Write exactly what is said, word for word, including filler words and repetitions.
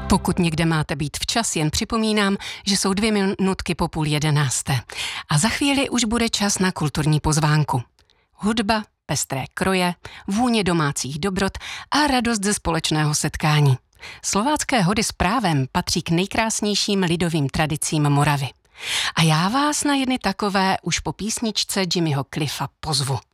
Pokud někde máte být včas, jen připomínám, že jsou dvě minutky po půl jedenácté. A za chvíli už bude čas na kulturní pozvánku. Hudba, pestré kroje, vůně domácích dobrot a radost ze společného setkání. Slovácké hody s právem patří k nejkrásnějším lidovým tradicím Moravy. A já vás na jedny takové už po písničce Jimmyho Cliffa pozvu.